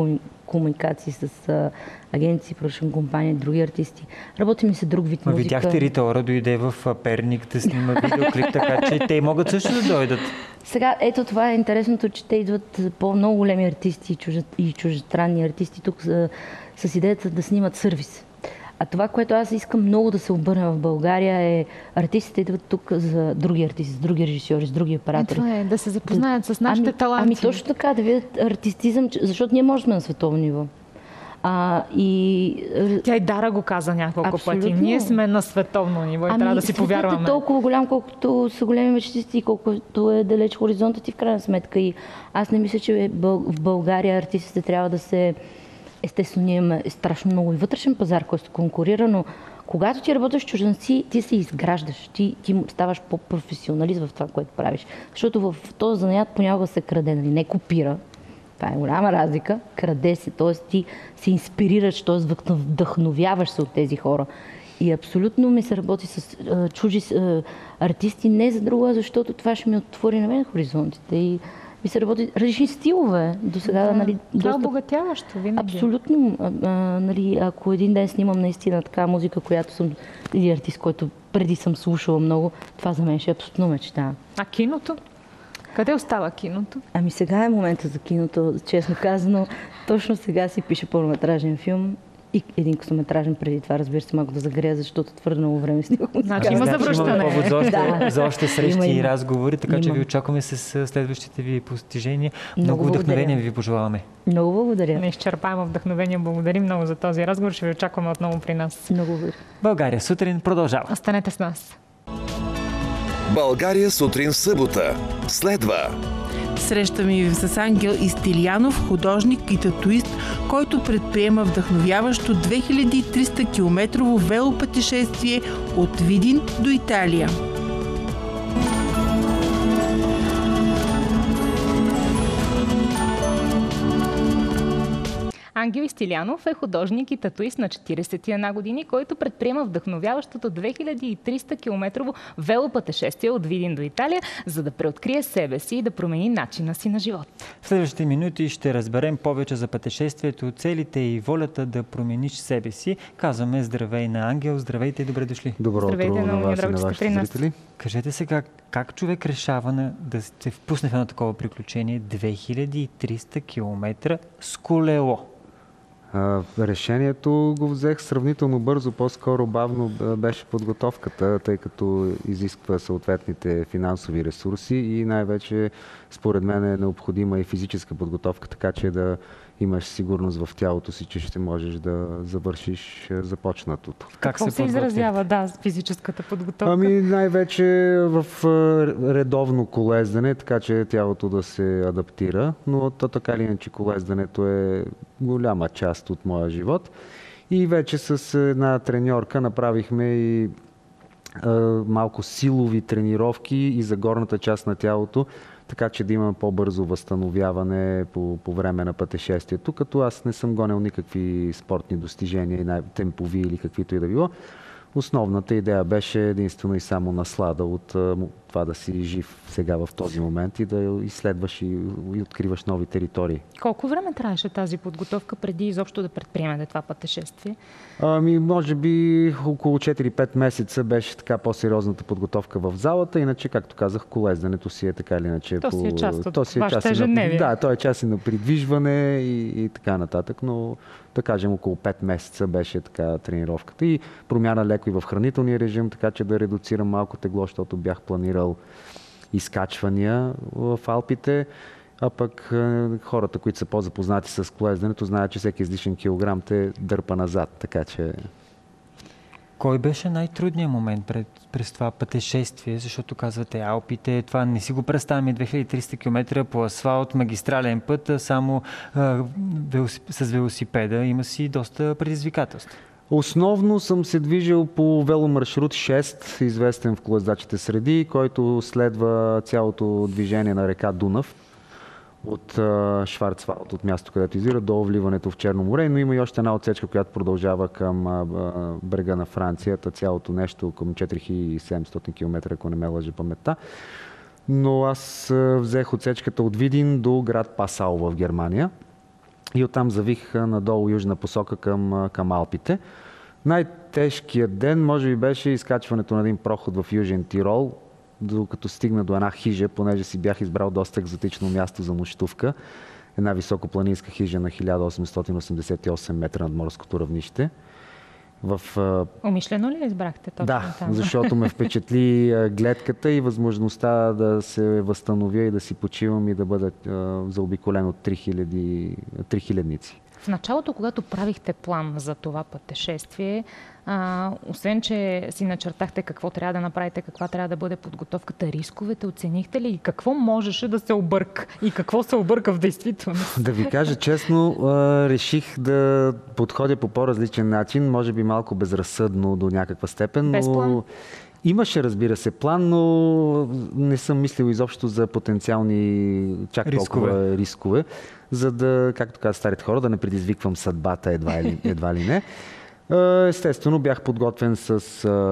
комуникации с а, агенции, продъчни компании, други артисти. Работим и с друг вид Ма музика. видяхте Рита Ора дойде в Перник да снима видеоклип, така че те могат също да дойдат. Сега, ето това е интересното, че те идват по-много големи артисти и, чужд... и чуждестранни артисти тук с, с идеята да снимат сервис. А това, което аз искам много да се обърна в България е артистите идват тук за други артисти, с други режисьори, с други оператори. Това е да се запознаят да... с нашите ами, таланти. Ами точно така, да видят артистизъм, защото ние можем на световно ниво. А, и... Тя и Дара го каза няколко Абсолютно. пъти. Ние сме на световно ниво и ами, трябва да си повярваме. Ами е толкова голям, колкото са големи мечтисти и колкото е далеч хоризонтът и в крайна сметка. И аз не мисля, че в България артистите трябва да се... Естествено, ние имаме страшно много и вътрешен пазар, който конкурира, но когато ти работиш с чужденци, ти се изграждаш, ти, ти ставаш по-професионалист в това, което правиш. Защото в този занаят понякога се краде, нали? Не копира. Това е голяма разлика. Краде се, т.е. ти се инспирираш, т.е. вдъхновяваш се от тези хора. И абсолютно ми се работи с а, чужи а, артисти, не за друго, защото това ще ми отвори на мен хоризонтите. И ми се работи различни стилове. До сега, да, нали, това доста... обогатяващо винаги. Абсолютно. А, а, нали, ако един ден снимам наистина така музика, която съм, или артист, който преди съм слушала много, това за мен ще е абсолютно мечта. А киното? Къде остава киното? Ами сега е момента за киното, честно казано. Точно сега си пише пълнометражен филм. И един късометражен преди това, разбира се, малко да загрея, защото твърде много време снимах. Значи има завръщане. Има повод за още, Да. за още срещи Има, и има. разговори, така Има. че ви очакваме с следващите ви постижения. Много, Много вдъхновение благодаря. ви пожелаваме. Много благодаря. Неизчерпаемо вдъхновение. Благодарим много за този разговор. Ще ви очакваме отново при нас. Много благодаря. България сутрин продължава. Останете с нас. България сутрин събота. Следва Срещаме ви с Ангел Истилиянов, художник и татуист, който предприема вдъхновяващо две хиляди и триста километрово велопътешествие от Видин до Италия. Ангел Истилиянов е художник и татуист на четиридесет и една години, който предприема вдъхновяващото две хиляди и триста километрово велопътешествие от Видин до Италия, за да преоткрие себе си и да промени начина си на живот. В следващите минути ще разберем повече за пътешествието, целите и волята да промениш себе си. Казваме здравей на Ангел, здравейте и добре дошли. Добро Здравейте, утро на много ми е вас и драго, на че сте вашите при нас. зрители. Кажете сега, как човек решава на, да се впусне в едно такова приключение две хиляди и триста километра с колело? А, решението го взех сравнително бързо, по-скоро бавно а, беше подготовката, тъй като изисква съответните финансови ресурси и най-вече според мен е необходима и физическа подготовка, така че да имаш сигурност в тялото си, че ще можеш да завършиш започнатото. Как Какво се, се изразява, да, с физическата подготовка? Ами най-вече в а, редовно колездане, така че тялото да се адаптира, но то така или иначе колездането е голяма част от моя живот. И вече с една треньорка направихме и а, малко силови тренировки и за горната част на тялото, така че да има по-бързо възстановяване по, по време на пътешествието, като аз не съм гонил никакви спортни достижения и темпови или каквито и да било. Основната идея беше единствено и само наслада от това да си жив сега в този момент и да изследваш и, и откриваш нови територии. Колко време трябваше тази подготовка преди изобщо да предприемете това пътешествие? Ами, може би около четири-пет месеца беше така по-сериозната подготовка в залата, иначе, както казах, колездането си е така или иначе. То по... си е част от то си е вашето част и ежедневие. на... Да, то е част и на придвижване и, и така нататък, но да кажем около пет месеца беше така тренировката и промяна леко и в хранителния режим, така че да редуцирам малко тегло, защото бях планирал изкачвания в Алпите, а пък е, хората, които са по-запознати с колезденето, знаят, че всеки излишен килограм те дърпа назад, така че... Кой беше най-трудният момент пред, през това пътешествие, защото казвате Алпите, това не си го представяме, две хиляди и триста километра по асфалт, магистрален път, само а, велосип... с велосипеда има си доста предизвикателства. Основно съм се движил по веломаршрут шест, известен в колездачите среди, който следва цялото движение на река Дунав от а, Шварцвалд, от място, където изира, до вливането в Черно море, но има и още една отсечка, която продължава към а, а, брега на Франция, цялото нещо към четири хиляди и седемстотин километра, ако не ме лъже паметта. Но аз а, взех отсечката от Видин до град Пасау в Германия. и оттам завих надолу южна посока към, към Алпите. Най-тежкият ден може би беше изкачването на един проход в Южен Тирол, докато стигна до една хижа, понеже си бях избрал доста екзотично място за нощувка. Една високопланинска хижа на хиляда осемстотин осемдесет и осем метра над морското равнище. В... Умишлено ли избрахте точно да, там? защото ме впечатли гледката и възможността да се възстановя и да си почивам и да бъда заобиколен от три хилядници. В началото, когато правихте план за това пътешествие, а, освен, че си начертахте какво трябва да направите, каква трябва да бъде подготовката, рисковете, оценихте ли и какво можеше да се обърка и какво се обърка в действителност? Да ви кажа честно, реших да подходя по по-различен начин, може би малко безразсъдно до някаква степен. Без план? Но... Имаше, разбира се, план, но не съм мислил изобщо за потенциални чак рискове. толкова рискове, за да, както казват старите хора, да не предизвиквам съдбата едва ли, едва ли не. Естествено, бях подготвен с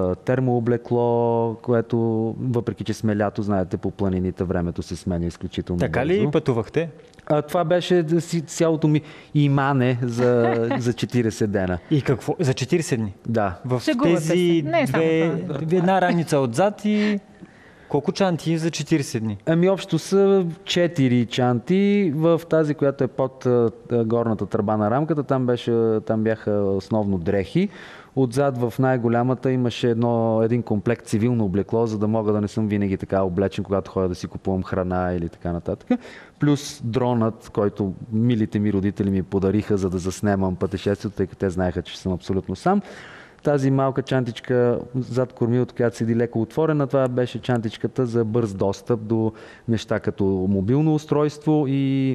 термооблекло, което, въпреки че сме лято, знаете, по планините времето се сменя изключително така бързо. Така ли пътувахте? А, това беше цялото ми имане за, за четирийсет дена. И какво? За четирийсет дни? Да. В Шегувате тези се. Не, две, една раница отзад и колко чанти за четирийсет дни? Ами общо са четири чанти. В тази, която е под а, горната тръба на рамката, там, беше, там бяха основно дрехи. Отзад в най-голямата имаше едно, един комплект цивилно облекло, за да мога да не съм винаги така облечен, когато ходя да си купувам храна или така нататък. Плюс дронът, който милите ми родители ми подариха, за да заснемам пътешествието, тъй като те знаеха, че съм абсолютно сам. Тази малка чантичка зад кормилото, която седи леко отворена, това беше чантичката за бърз достъп до неща като мобилно устройство и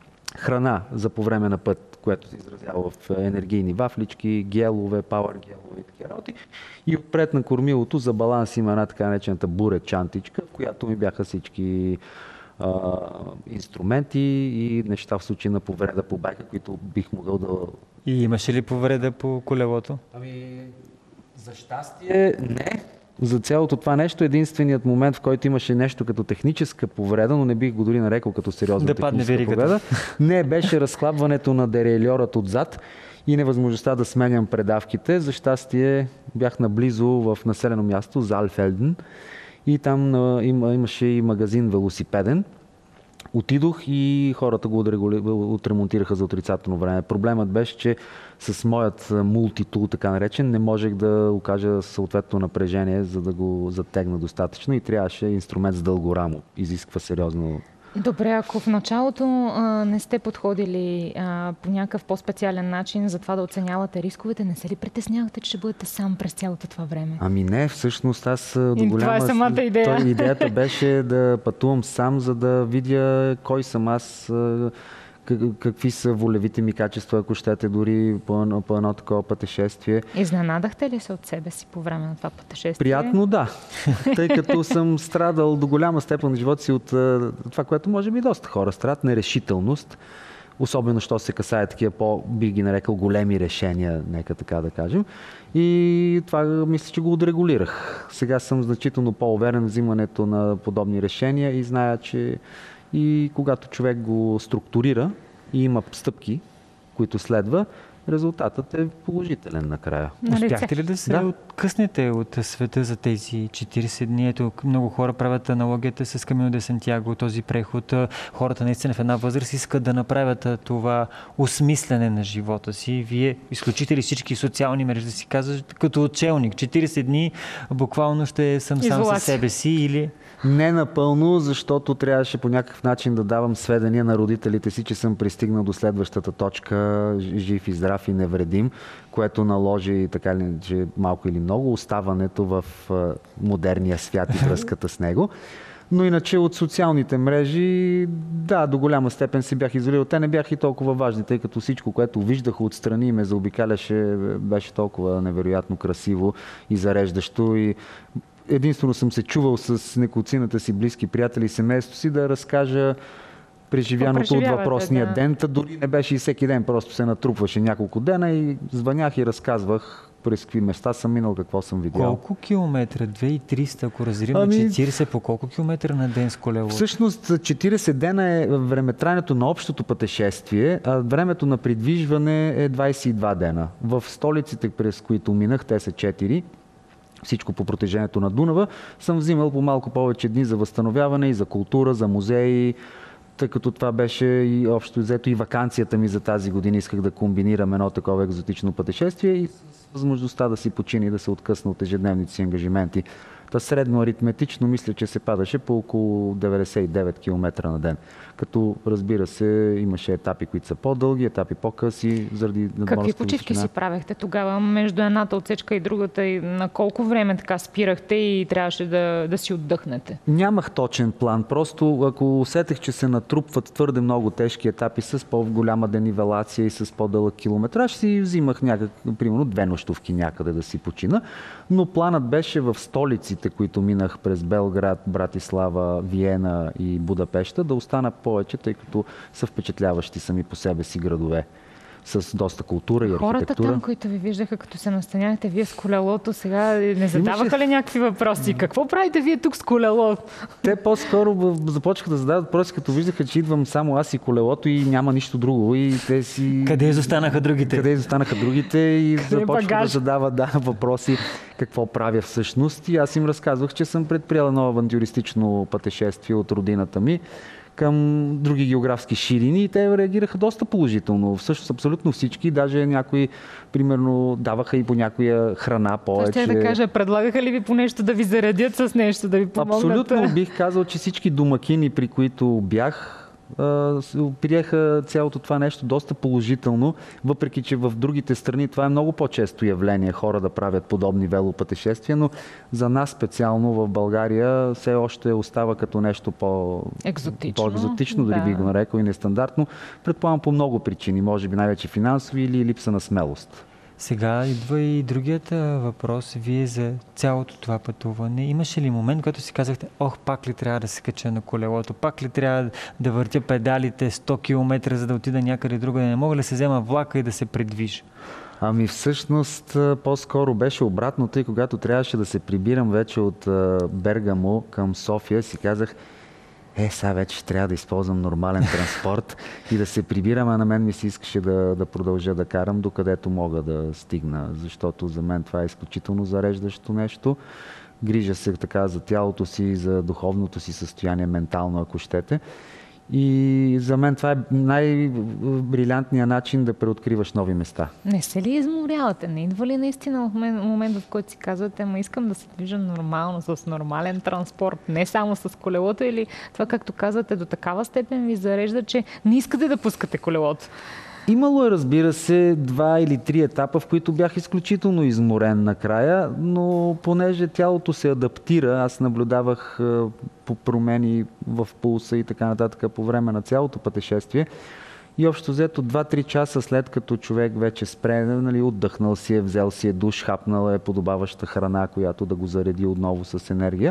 храна за по време на път, което се изразява в енергийни вафлички, гелове, пауър гелове и такива работи. И отпред на кормилото за баланс има една така наречената бурет чантичка, в която ми бяха всички а, инструменти и неща в случай на повреда по байка, които бих могъл да... И имаше ли повреда по колелото? Ами, за щастие не. За цялото това нещо единственият момент, в който имаше нещо като техническа повреда, но не бих го дори нарекал като сериозна да техническа повреда, не беше разхлабването на дерайльорът отзад и невъзможността да сменям предавките. За щастие бях наблизо в населено място Залфелден и там а, има, имаше и магазин велосипеден. Отидох и хората го отремонтираха за отрицателно време. Проблемът беше, че с моят мултитул, така наречен, не можех да окажа съответно напрежение, за да го затегна достатъчно и трябваше инструмент с дълго рамо. Изисква сериозно. Добре, ако в началото а, не сте подходили а, по някакъв по-специален начин за това да оценявате рисковете, не се ли притеснявате, че ще бъдете сам през цялото това време? Ами не, всъщност аз до голяма... Това е самата идея. Той, идеята беше да пътувам сам, за да видя кой съм аз, какви са волевите ми качества, ако щете дори по едно, по едно такова пътешествие. Изненадахте ли се от себе си по време на това пътешествие? Приятно, да. Тъй като съм страдал до голяма степен на живота си от това, което може би доста хора страдат, нерешителност. Особено, що се касае такива по, бих ги нарекал, големи решения, нека така да кажем. И това мисля, че го отрегулирах. Сега съм значително по-уверен в взимането на подобни решения и зная, че и когато човек го структурира и има стъпки, които следва, резултатът е положителен накрая. Успяхте ли да се да. откъснете от света за тези четирийсет дни? Ето, много хора правят аналогията с Камино де Сантяго, този преход. Хората наистина в една възраст искат да направят това осмислене на живота си. Вие изключите ли всички социални мрежи, да си казват, като учелник? четирийсет дни буквално ще съм сам със себе си или... Не напълно, защото трябваше по някакъв начин да давам сведения на родителите си, че съм пристигнал до следващата точка, жив и здрав и невредим, което наложи така ли, че малко или много оставането в модерния свят и връзката с него. Но иначе от социалните мрежи, да, до голяма степен се бях изолирал. Те не бяха и толкова важни, тъй като всичко, което виждах отстрани и ме заобикаляше, беше толкова невероятно красиво и зареждащо. И единствено съм се чувал с неколцината си близки приятели и семейство си да разкажа преживяното от въпросния да. ден. Та дори не беше и всеки ден, просто се натрупваше няколко дена и звънях и разказвах през какви места съм минал, какво съм видял. Колко километра? две хиляди и триста, ако разделим ами... четирийсет, по колко километра на ден с колело? Всъщност четирийсет дена е времетраенето на общото пътешествие, а времето на придвижване е двайсет и два дена. В столиците, през които минах, те са четири, всичко по протежението на Дунава, съм взимал по малко повече дни за възстановяване и за култура, за музеи, тъй като това беше и общо взето и ваканцията ми за тази година. Исках да комбинирам едно такова екзотично пътешествие и с възможността да си почини и да се откъсна от ежедневните си ангажименти. Та средно аритметично мисля, че се падаше по около деветдесет и девет километра на ден. Като, разбира се, имаше етапи, които са по-дълги, етапи по-къси, заради надморската Какви почивки височина. си правехте тогава между едната отсечка и другата? И на колко време така спирахте и трябваше да, да си отдъхнете? Нямах точен план. Просто ако усетех, че се натрупват твърде много тежки етапи с по-голяма денивелация и с по-дълъг километраж, си взимах някак, примерно две нощувки някъде да си почина. Но планът беше в столиците, които минах през Белград, Братислава, Виена и Будапеща, да остана повече, тъй като са впечатляващи сами по себе си градове с доста култура и архитектура. Хората там, които ви виждаха, като се настаняхте вие с колелото, сега не задаваха Имаше... ли някакви въпроси? Какво правите вие тук с колело? Те по-скоро започнаха да задават въпроси, като виждаха, че идвам само аз и колелото и няма нищо друго. И те си... Къде изостанаха другите? Къде изостанаха другите и Къде започнаха багаж? да задават да, въпроси какво правя всъщност. И аз им разказвах, че съм предприела едно авантюристично пътешествие от родината ми към други географски ширини и те реагираха доста положително. Всъщност абсолютно всички, даже някои, примерно, даваха и по някоя храна повече. Това ще да кажа, предлагаха ли ви по нещо да ви заредят с нещо, да ви помогнат? Абсолютно бих казал, че всички домакини, при които бях, приеха цялото това нещо доста положително, въпреки че в другите страни това е много по-често явление хора да правят подобни велопътешествия, но за нас специално в България все още остава като нещо по-екзотично, по-екзотично, дори да. би го нарекал и нестандартно. Предполагам по много причини, може би най-вече финансови или липса на смелост. Сега идва и другият въпрос. Вие за цялото това пътуване, имаше ли момент, когато си казахте, ох, пак ли трябва да се кача на колелото, пак ли трябва да въртя педалите сто километра, за да отида някъде друга, да не мога ли да се взема влака и да се придвижа? Ами всъщност по-скоро беше обратното и когато трябваше да се прибирам вече от Бергамо към София, си казах, е, сега вече ще трябва да използвам нормален транспорт и да се прибирам, а на мен ми се искаше да, да продължа да карам, докъдето мога да стигна, защото за мен това е изключително зареждащо нещо. Грижа се така за тялото си, за духовното си състояние, ментално, ако щете. И за мен това е най-брилянтният начин да преоткриваш нови места. Не се ли изморявате? Не идва ли наистина в момент, в който си казвате, ама искам да се движа нормално, с нормален транспорт, не само с колелото, или това, както казвате, до такава степен ви зарежда, че не искате да пускате колелото? Имало е, разбира се, два или три етапа, в които бях изключително изморен накрая, но понеже тялото се адаптира, аз наблюдавах по промени в пулса и така нататък по време на цялото пътешествие. И общо взето два-три часа след като човек вече спре, нали, отдъхнал си е, взел си е душ, хапнал е подобаваща храна, която да го зареди отново с енергия.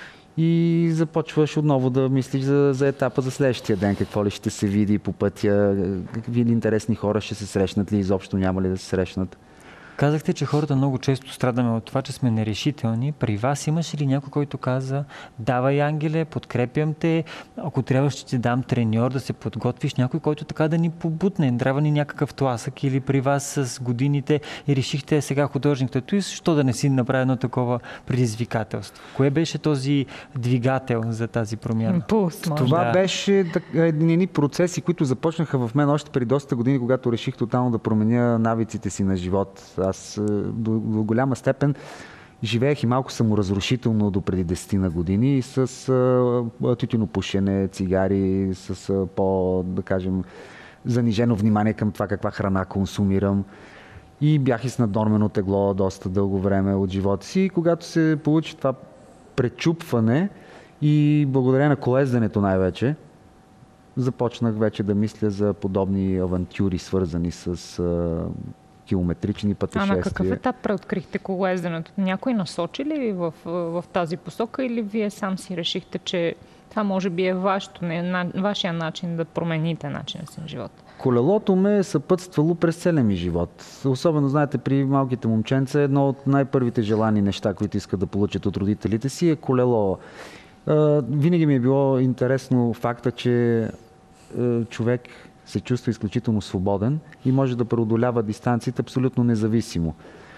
И започваш отново да мислиш за, за етапа за следващия ден, какво ли ще се види по пътя, какви ли интересни хора ще се срещнат ли, изобщо няма ли да се срещнат. Казахте, че хората много често страдаме от това, че сме нерешителни. При вас имаше ли някой, който каза, давай, Ангеле, подкрепям те, ако трябва ще ти дам треньор да се подготвиш, някой, който така да ни побутне, трябва ни някакъв тласък, или при вас с годините и решихте сега художник татуист, защо да не си направи едно такова предизвикателство? Кое беше този двигател за тази промяна? Пулс, може. Това да. беше едни процеси, които започнаха в мен още преди доста години, когато реших тотално да променя навиците си на живот. Аз до, до голяма степен живеех и малко саморазрушително до преди десетина години с а, тютюнопушене, цигари, с а, по, да кажем, занижено внимание към това каква храна консумирам. И бях и с наднормено тегло доста дълго време от живота си. И когато се получи това пречупване и благодарение на колезденето най-вече, започнах вече да мисля за подобни авантюри, свързани с а, километрични пътешествия. А на какъв етап преоткрихте колоезденето? Някой насочи ли ви в, в тази посока или вие сам си решихте, че това може би е вашето, не, на, вашия начин да промените начина си на живота? Колелото ме е съпътствало през целия ми живот. Особено, знаете, при малките момченца едно от най-първите желани неща, които искат да получат от родителите си, е колело. Винаги ми е било интересно факта, че човек се чувства изключително свободен и може да преодолява дистанциите абсолютно независимо.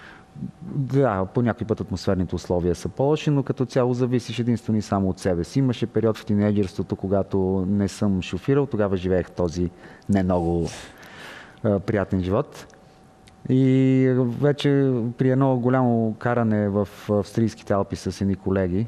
Да, по някой път атмосферните условия са по-лоши, но като цяло зависиш единствено и само от себе си. Имаше период в тинейджерството, когато не съм шофирал, тогава живеех този не много а, приятен живот. И вече при едно голямо каране в австрийските Алпи с едни колеги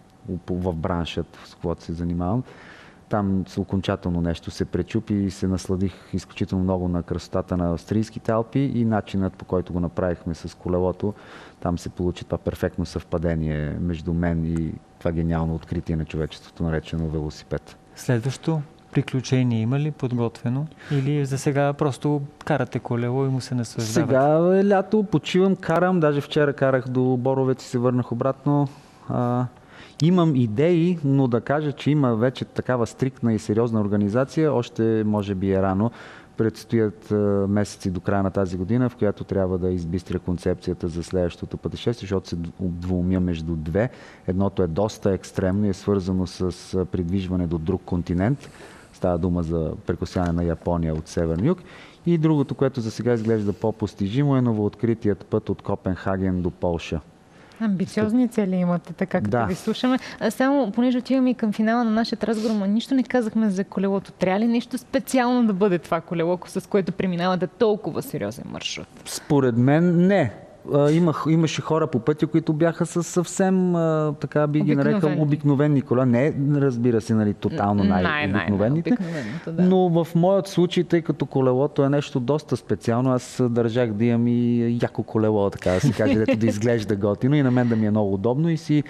в бранша, с когото се занимавам, там окончателно нещо се пречупи и се насладих изключително много на красотата на австрийските Алпи и начинът, по който го направихме с колелото. Там се получи това перфектно съвпадение между мен и това гениално откритие на човечеството, наречено велосипед. Следващо приключение има ли подготвено? Или за сега просто карате колело и му се наслаждавате? Сега е лято, почивам, карам. Даже вчера карах до Боровец и се върнах обратно. А... Имам идеи, но да кажа, че има вече такава стриктна и сериозна организация, още може би е рано. Предстоят месеци до края на тази година, в която трябва да избистря концепцията за следващото пътешествие, защото се двумя между две. Едното е доста екстремно и е свързано с придвижване до друг континент. Става дума за прекосяване на Япония от север юг. И другото, което за сега изглежда по-постижимо, е новооткритият път от Копенхаген до Полша. Амбициозни цели имате, така като да ви слушаме. А само, понеже отиваме и към финала на нашия разговор, нищо не казахме за колелото. Трябва ли нещо специално да бъде това колело, с което преминавате толкова сериозен маршрут? Според мен не. Имах, имаше хора по пътя, които бяха със съвсем, така би ги нарекал, обикновени кола. Не, разбира се, нали, тотално най-обикновените. Да. Но в моят случай, тъй като колелото е нещо доста специално, аз държах да имам и яко колело, така да се каже, дето да изглежда готино и на мен да ми е много удобно и си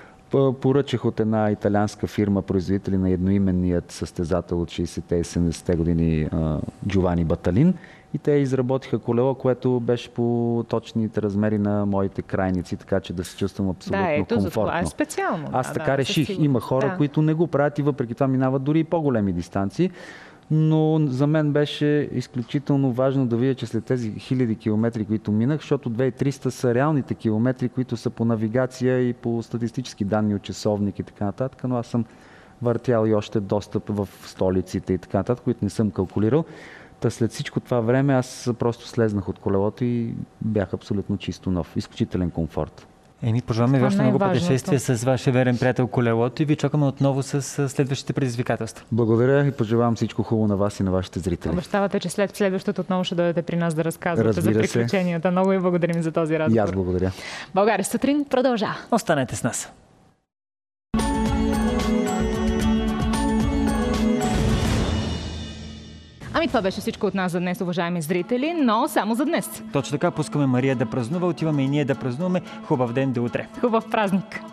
поръчах от една италианска фирма, производители на едноименният състезател от шейсетте и седемдесетте години Джовани Баталин. И те изработиха колело, което беше по точните размери на моите крайници, така че да се чувствам абсолютно да, ето, комфортно. За това е специално. Аз да, така да, реших. Има хора, да. които не го правят и въпреки това минават дори и по-големи дистанции. Но за мен беше изключително важно да видя, че след тези хиляди километри, които минах, защото две хиляди и триста са реалните километри, които са по навигация и по статистически данни от часовник и така нататък, но аз съм въртял и още достъп в столиците и така нататък, които не съм калкулирал. Та след всичко това време аз просто слезнах от колелото и бях абсолютно чисто нов. Изключителен комфорт. Еми, пожелаваме ви още много пътешествия с вашия верен приятел колелото и ви чакаме отново с следващите предизвикателства. Благодаря и пожелавам всичко хубаво на вас и на вашите зрители. Обещавате, че след следващото отново ще дойдете при нас да разказвате Разбира за приключенията. Се. Много ви благодарим за този разговор. И аз благодаря. България сутрин продължава. Останете с нас. Ами това беше всичко от нас за днес, уважаеми зрители, но само за днес. Точно така, пускаме Мария да празнува, отиваме и ние да празнуваме. Хубав ден до утре. Хубав празник.